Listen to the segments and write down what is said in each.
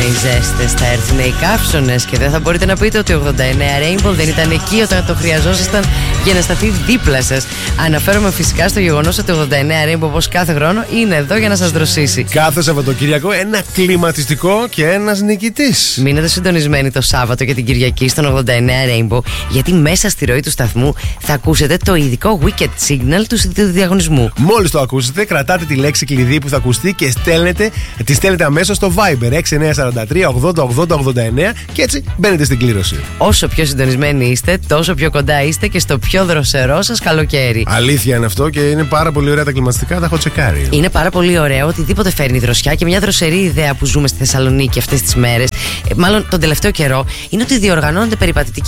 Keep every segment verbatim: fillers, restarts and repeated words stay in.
οι ζέστες, θα έρθουν οι καύσονες και δεν θα μπορείτε να πείτε ότι ο ογδόντα εννέα Rainbow δεν ήταν εκεί όταν το χρειαζόσασταν για να σταθεί δίπλα σας. Αναφέρομαι φυσικά στο γεγονός ότι ο ογδόντα εννέα Rainbow, όπως κάθε χρόνο, είναι εδώ για να σας δροσίσει. Κάθε Σαββατοκύριακο ένα κλιματιστικό και ένας νικητής. Μείνετε συντονισμένοι το Σάββατο και την Κυριακή στον ογδόντα εννέα Rainbow, γιατί μέσα στη ροή του σταθμού θα ακούσετε το ειδικό Wicked Signal του διαγωνισμού. Μόλις το ακούσετε, κρατάτε τη λέξη κλειδί που θα ακουστεί και στέλνετε, τη στέλνετε αμέσως στο Viber έξι εννιά τέσσερα τρία ογδόντα ογδόντα ογδόντα εννέα και έτσι μπαίνετε στην κλήρωση. Όσο πιο συντονισμένοι είστε, τόσο πιο κοντά είστε και στο πιο δροσερό σας καλοκαίρι. Αλήθεια είναι αυτό και είναι πάρα πολύ ωραία τα κλιματιστικά, τα έχω τσεκάρει. Είναι πάρα πολύ ωραίο, οτιδήποτε φέρνει δροσιά και μια δροσερή ιδέα που ζούμε στη Θεσσαλονίκη αυτές τις μέρες, ε, μάλλον τον τελευταίο καιρό, είναι ότι διοργανώνονται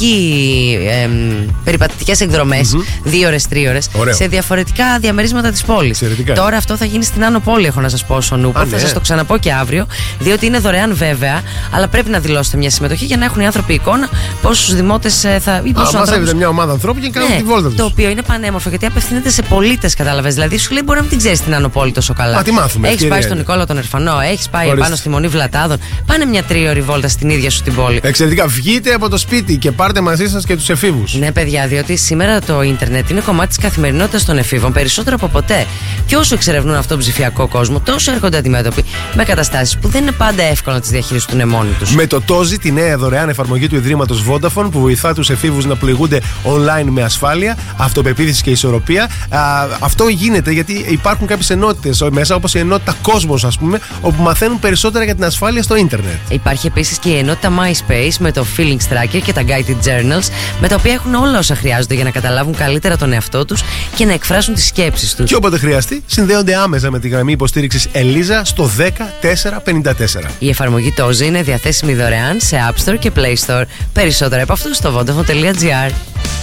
ε, περιπατητικές εκδρομές, mm-hmm. δύο ώρες, τρία ώρες, σε διαφορετικά διαμερίσματα της πόλης. Τώρα αυτό θα γίνει στην Άνω Πόλη, έχω να σας πω, στον Νούπο. Θα σας το ξαναπώ και αύριο, διότι είναι δωρεάν βέβαια, αλλά πρέπει να δηλώσετε μια συμμετοχή για να έχουν οι άνθρωποι εικόνα πόσους δημότες ε, θα. Μαζεύετε μια ομάδα ανθρώπων και κάνουν ναι, τη βόλτα τους. Το οποίο είναι πανέμορφο γιατί απευθύνεται σε πολίτες, κατάλαβες. Δηλαδή σου λέει μπορεί να μην την ξέρεις την Άνω Πόλη τόσο καλά. Μα τι μάθουμε. Έχεις πάει στον Νικόλαο τον Ερφανό, έχεις πάει Ορίστε. πάνω στη Μονή Βλατάδων. Πάνε μια τρίωρη βόλτα στην ίδια σου την πόλη. Εξαιρετικά. Βγείτε από το σπίτι και πάρτε μαζί σας και τους εφήβους. Ναι, παιδιά, διότι σήμερα το ίντερνετ είναι κομμάτι της καθημερινότητας των εφήβων περισσότερο από ποτέ. Και όσο εξερευνούν αυτόν τον ψηφιακό κόσμο, τόσο έρχονται αντιμέτωποι με καταστάσεις που δεν είναι πάντα εύκολο να τις διαχειριστούν μόνοι τους. Με το Τόζι, τη νέα δωρεάν εφαρμογή του Ιδρύματος Vodafone που βοηθά τους εφήβους να πληγούνται online με ασφάλεια, αυτοπεποίθηση και ισορροπία. Α, αυτό γίνεται γιατί υπάρχουν κάποιες ενότητες μέσα, όπως η ενότητα Κόσμος, ας πούμε, όπου μαθαίνουν περισσότερα για την ασφάλεια στο ίντερνετ. Υπάρχει επίσης και η ενότητα MySpace με το Feelings Tracker και τα Guided Journals, με τα οποία έχουν όλα όσα χρειάζονται για να καταλάβουν καλύτερα τον εαυτό τους και να εκφράσουν τις σκέψεις τους. Και όποτε χρειαστεί, συνδέονται άμεσα με τη γραμμή υποστήριξης Ελίζα στο δέκα τέσσερα πενήντα τέσσερα. Η εφαρμογή Τόζι είναι διαθέσιμη δωρεάν σε App Store και Play Store. Περισσότερα από αυτού στο vodafone τελεία gr.